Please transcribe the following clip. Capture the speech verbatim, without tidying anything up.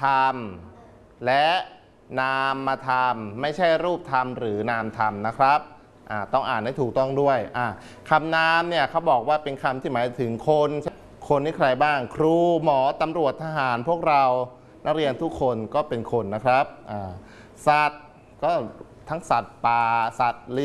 ธรรมและนามธรรมไม่ใช่รูปธรรมหรือนามธรรมนะครับอ่าต้องอ่านให้ถูกต้องด้วยอ่าคำนามเนี่ยเขาบอกว่าเป็นคำที่หมายถึงคนคนนี่ใครบ้างครูหมอตำรวจทหารพวกเรานักเรียนทุกคนก็เป็นคนนะครับอ่าสัตว์ก็ทั้งสัตว์ป่าสัตว์